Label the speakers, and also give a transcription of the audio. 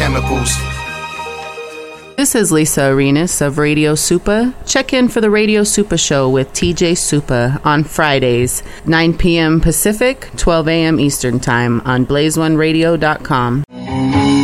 Speaker 1: chemicals.
Speaker 2: This is Lisa Arenas of Radio Supa. Check in for the Radio Supa Show with TJ Supa on Fridays, 9 p.m. Pacific, 12 a.m. Eastern Time on blaze1radio.com.